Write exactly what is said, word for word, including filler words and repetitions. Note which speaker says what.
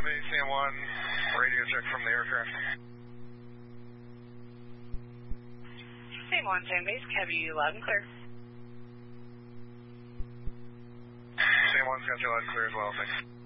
Speaker 1: Bay, C M one, radio check from the aircraft.
Speaker 2: C M one, San Base, Cabby, loud and clear.
Speaker 1: C M one's got you loud and clear as well, thanks.